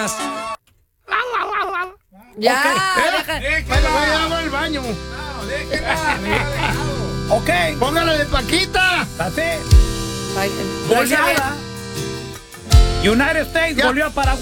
más. Ya. Bueno, voy a ir al baño. Ok. Póngale de Paquita. Así. Ay, Goleada. United States Ya. goleó a Paraguay.